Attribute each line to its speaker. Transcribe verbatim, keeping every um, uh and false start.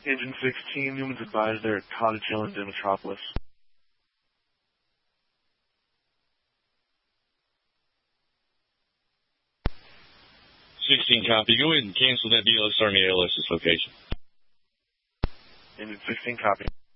Speaker 1: Engine sixteen, Newman's advised they're at Cottage Hill in Metropolis.
Speaker 2: sixteen copy. Go ahead and cancel that B L S Army A L S's location.
Speaker 1: Engine sixteen, copy.